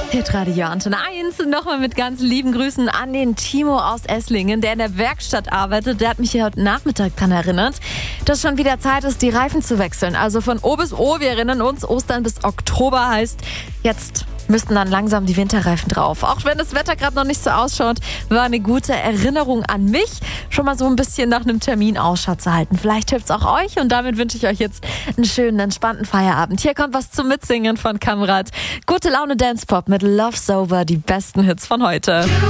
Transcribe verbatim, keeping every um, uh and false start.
Hitradio Antenne eins. Nochmal mit ganz lieben Grüßen an den Timo aus Esslingen, der in der Werkstatt arbeitet. Der hat mich hier heute Nachmittag daran erinnert, dass schon wieder Zeit ist, die Reifen zu wechseln. Also von O bis O. Wir erinnern uns, Ostern bis Oktober heißt, jetzt müssten dann langsam die Winterreifen drauf. Auch wenn das Wetter gerade noch nicht so ausschaut, war eine gute Erinnerung an mich, schon mal so ein bisschen nach einem Termin Ausschau zu halten. Vielleicht hilft es auch euch und damit wünsche ich euch jetzt einen schönen, entspannten Feierabend. Hier kommt was zum Mitsingen von Kamrat. Gute Laune Dance-Pop mit Love Sober, die besten Hits von heute.